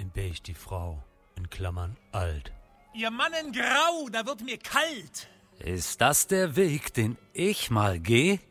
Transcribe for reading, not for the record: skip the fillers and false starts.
Beig die Frau, in Klammern alt. Ihr Mann in Grau, da wird mir kalt. Ist das der Weg, den ich mal geh?